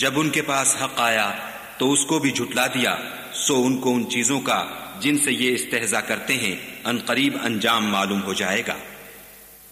जब उनके पास हक आया तो उसको भी झुटला दिया, सो उनको उन चीजों का जिनसे ये इस्तेहजा करते हैं अनकरीब अंजाम मालूम हो जाएगा।